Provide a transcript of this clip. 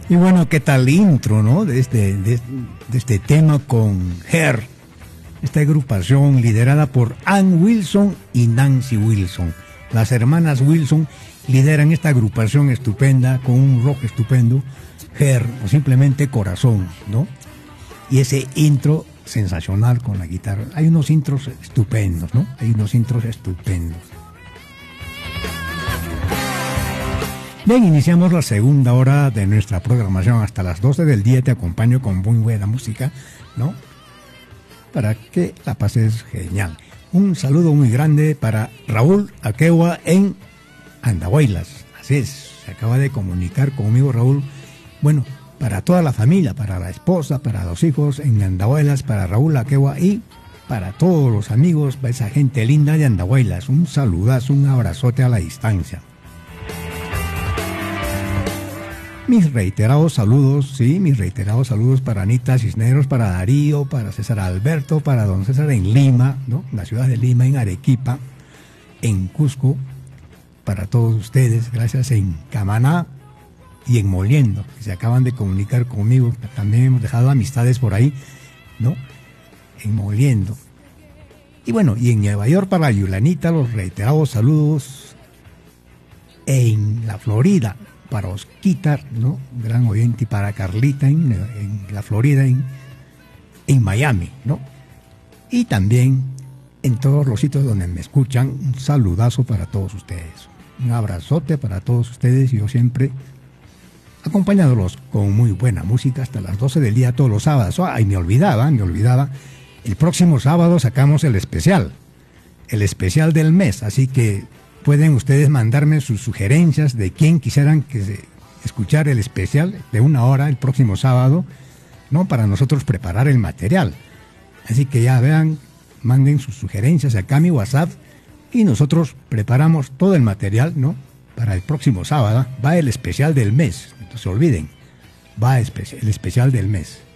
Y bueno, ¿qué tal intro, no? De este tema con Her, esta agrupación liderada por Ann Wilson y Nancy Wilson. Las hermanas Wilson lideran esta agrupación estupenda, con un rock estupendo, Her, o simplemente Corazón, ¿no? Y ese intro sensacional con la guitarra. Hay unos intros estupendos, ¿no? Hay unos intros estupendos. Bien, iniciamos la segunda hora de nuestra programación. Hasta las 12 del día te acompaño con muy buena música, ¿no? Para que la pases genial. Un saludo muy grande para Raúl Aquegua en Andahuaylas. Así es, se acaba de comunicar conmigo Raúl. Bueno, para toda la familia, para la esposa, para los hijos en Andahuaylas, para Raúl Aquegua y para todos los amigos, para esa gente linda de Andahuaylas. Un saludazo, un abrazote a la distancia. Mis reiterados saludos para Anita Cisneros, para Darío, para César Alberto, para don César en Lima, ¿no? La ciudad de Lima, en Arequipa, en Cusco, para todos ustedes, gracias en Camaná y en Moliendo, que se acaban de comunicar conmigo. También hemos dejado amistades por ahí, ¿no? En Moliendo. Y bueno, y en Nueva York para Yulanita, los reiterados saludos. En la Florida, para Osquitar, ¿no? Gran oyente, y para Carlita en la Florida, en Miami, ¿no? Y también en todos los sitios donde me escuchan, un saludazo para todos ustedes. Un abrazote para todos ustedes, y yo siempre acompañándolos con muy buena música hasta las 12 del día todos los sábados. Ay, me olvidaba. El próximo sábado sacamos el especial del mes, así que pueden ustedes mandarme sus sugerencias de quién quisieran escuchar el especial de 1 hora el próximo sábado, ¿no? Para nosotros preparar el material. Así que ya vean, manden sus sugerencias acá a mi WhatsApp y nosotros preparamos todo el material, ¿no? Para el próximo sábado va el especial del mes, no se olviden, va el especial del mes.